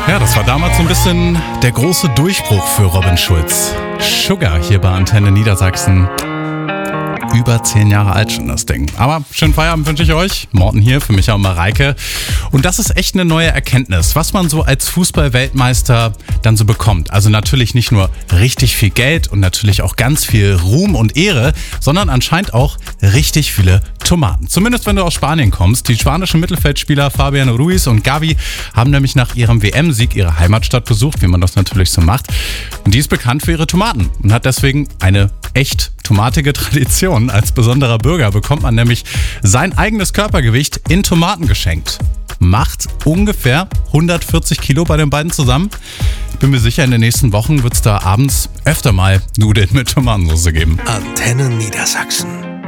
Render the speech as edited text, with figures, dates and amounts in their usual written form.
Ja, das war damals so ein bisschen der große Durchbruch für Robin Schulz. Sugar hier bei Antenne Niedersachsen. Über 10 Jahre alt schon das Ding. Aber schönen Feierabend wünsche ich euch. Morten hier für Micha und Mareike. Und das ist echt eine neue Erkenntnis, was man so als Fußball-Weltmeister dann so bekommt. Also natürlich nicht nur richtig viel Geld und natürlich auch ganz viel Ruhm und Ehre, sondern anscheinend auch richtig viele Tomaten. Zumindest wenn du aus Spanien kommst. Die spanischen Mittelfeldspieler Fabian Ruiz und Gavi haben nämlich nach ihrem WM-Sieg ihre Heimatstadt besucht, wie man das natürlich so macht. Und die ist bekannt für ihre Tomaten und hat deswegen eine echt tomatige Tradition. Als besonderer Bürger bekommt man nämlich sein eigenes Körpergewicht in Tomaten geschenkt. Macht ungefähr 140 Kilo bei den beiden zusammen. Bin mir sicher, in den nächsten Wochen wird es da abends öfter mal Nudeln mit Tomatensauce geben. Antenne Niedersachsen.